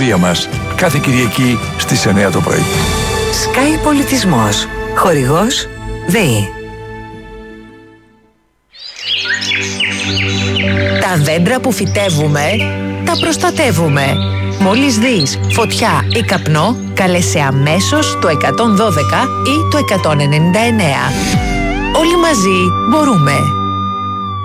εφημερία μας κάθε Κυριακή στις 9 το πρωί. Sky Πολιτισμός. Χορηγός ΔΕΗ. Τα δέντρα που φυτεύουμε, τα προστατεύουμε. Μόλις δεις φωτιά ή καπνό, κάλεσε αμέσως το 112 ή το 199. Όλοι μαζί μπορούμε.